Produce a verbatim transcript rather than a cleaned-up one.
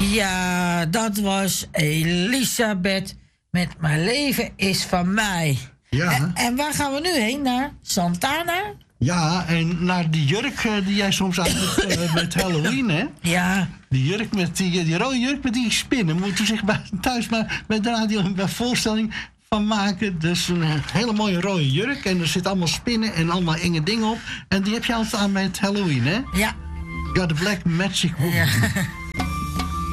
Ja, dat was Elisabeth met Mijn leven is van mij. Ja. En, en waar gaan we nu heen? Naar Santana? Ja, en naar die jurk uh, die jij soms aan hebt uh, met Halloween, hè? Ja. Die jurk met die, die rode jurk met die spinnen. Moet u zich bij, thuis maar met de radio een voorstelling van maken. Dus een hele mooie rode jurk. En er zitten allemaal spinnen en allemaal enge dingen op. En die heb je altijd aan met Halloween, hè? Ja. Ja, de Black Magic Woman. Ja.